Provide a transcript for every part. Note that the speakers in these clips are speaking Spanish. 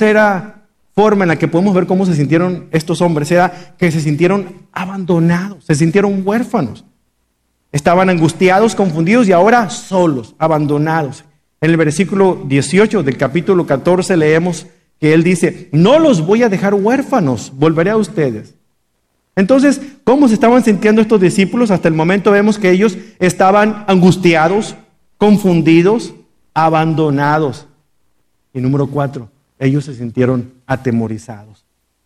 tercera forma en la que podemos ver cómo se sintieron estos hombres era que se sintieron abandonados, se sintieron huérfanos. Estaban angustiados, confundidos y ahora solos, abandonados. En el versículo 18 del capítulo 14 leemos que él dice: no los voy a dejar huérfanos, volveré a ustedes. Entonces, ¿cómo se estaban sintiendo estos discípulos? Hasta el momento vemos que ellos estaban angustiados, confundidos, abandonados. Y número 4, ellos se sintieron atemorizados.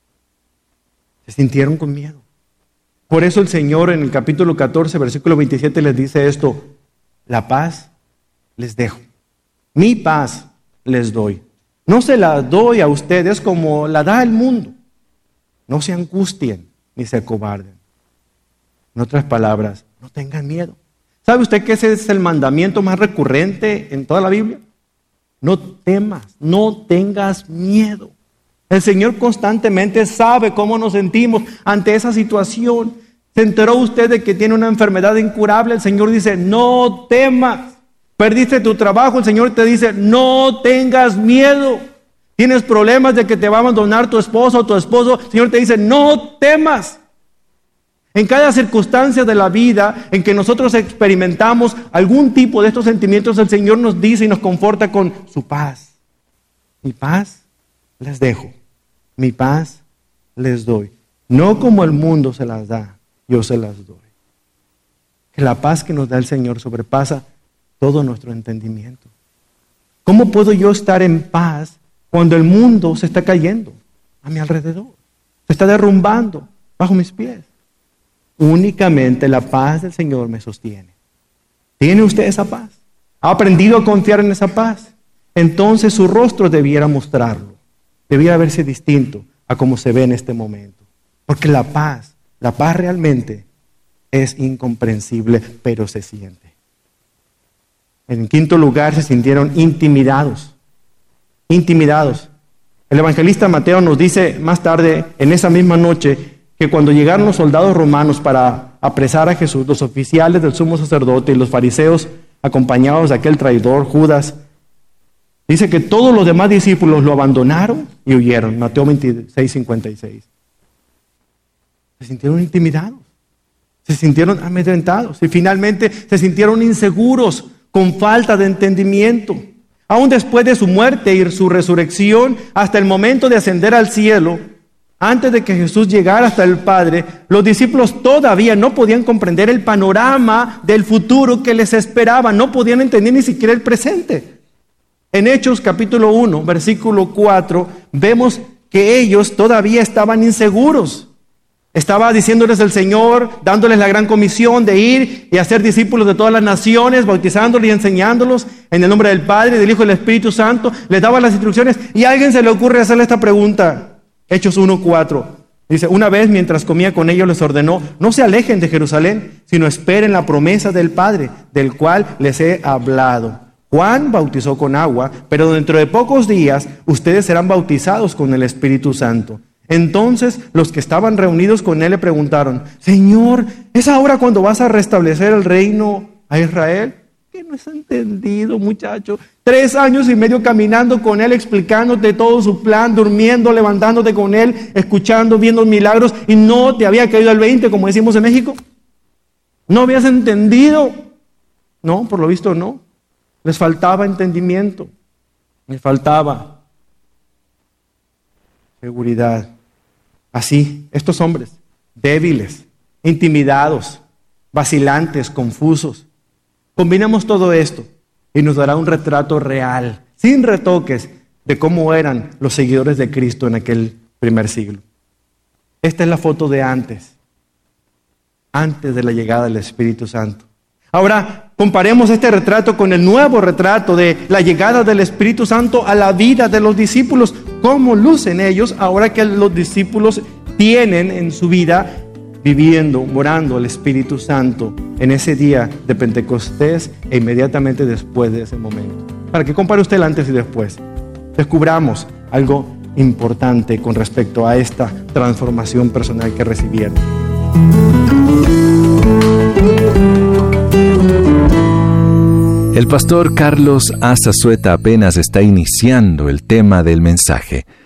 Se sintieron con miedo. Por eso el Señor en el capítulo 14, versículo 27 les dice esto: la paz les dejo, mi paz les doy. No se la doy a ustedes como la da el mundo. No se angustien ni se acobarden. En otras palabras, no tengan miedo. ¿Sabe usted que ese es el mandamiento más recurrente en toda la Biblia? No temas, no tengas miedo. El Señor constantemente sabe cómo nos sentimos ante esa situación. ¿Se enteró usted de que tiene una enfermedad incurable? El Señor dice: no temas. Perdiste tu trabajo, el Señor te dice: no tengas miedo. Tienes problemas de que te va a abandonar tu esposo o tu esposo, el Señor te dice: no temas. En cada circunstancia de la vida en que nosotros experimentamos algún tipo de estos sentimientos, el Señor nos dice y nos conforta con su paz. Mi paz les dejo, mi paz les doy. No como el mundo se las da, yo se las doy. Que la paz que nos da el Señor sobrepasa todo nuestro entendimiento. ¿Cómo puedo yo estar en paz cuando el mundo se está cayendo a mi alrededor? Se está derrumbando bajo mis pies. Únicamente la paz del Señor me sostiene. ¿Tiene usted esa paz? ¿Ha aprendido a confiar en esa paz? Entonces su rostro debiera mostrarlo. Debiera verse distinto a como se ve en este momento. Porque la paz realmente es incomprensible, pero se siente. En quinto lugar, se sintieron intimidados. Intimidados. El evangelista Mateo nos dice más tarde, en esa misma noche, que cuando llegaron los soldados romanos para apresar a Jesús, los oficiales del sumo sacerdote y los fariseos, acompañados de aquel traidor Judas, dice que todos los demás discípulos lo abandonaron y huyeron. Mateo 26:56. Se sintieron intimidados, se sintieron amedrentados y finalmente se sintieron inseguros, con falta de entendimiento. Aún después de su muerte y su resurrección, hasta el momento de ascender al cielo, antes de que Jesús llegara hasta el Padre, los discípulos todavía no podían comprender el panorama del futuro que les esperaba, no podían entender ni siquiera el presente. En Hechos capítulo 1, versículo 4, vemos que ellos todavía estaban inseguros. Estaba diciéndoles el Señor, dándoles la gran comisión de ir y hacer discípulos de todas las naciones, bautizándolos y enseñándolos en el nombre del Padre, del Hijo y del Espíritu Santo. Les daba las instrucciones y a alguien se le ocurre hacerle esta pregunta. Hechos 1:4. Dice: una vez mientras comía con ellos les ordenó: no se alejen de Jerusalén, sino esperen la promesa del Padre, del cual les he hablado. Juan bautizó con agua, pero dentro de pocos días ustedes serán bautizados con el Espíritu Santo. Entonces los que estaban reunidos con él le preguntaron: Señor, ¿es ahora cuando vas a restablecer el reino a Israel? ¿Qué no has entendido, muchacho? 3 años y medio caminando con él, explicándote todo su plan, durmiendo, levantándote con él, escuchando, viendo milagros, y no te había caído el 20, como decimos en México. ¿No habías entendido? No, por lo visto no. Les faltaba entendimiento, les faltaba seguridad. Así, estos hombres, débiles, intimidados, vacilantes, confusos, combinamos todo esto y nos dará un retrato real, sin retoques, de cómo eran los seguidores de Cristo en aquel primer siglo. Esta es la foto de antes de la llegada del Espíritu Santo. Ahora, comparemos este retrato con el nuevo retrato de la llegada del Espíritu Santo a la vida de los discípulos. ¿Cómo lucen ellos ahora que los discípulos tienen en su vida viviendo, morando el Espíritu Santo en ese día de Pentecostés e inmediatamente después de ese momento? Para que compare usted el antes y después, descubramos algo importante con respecto a esta transformación personal que recibieron. El pastor Carlos Azazueta apenas está iniciando el tema del mensaje.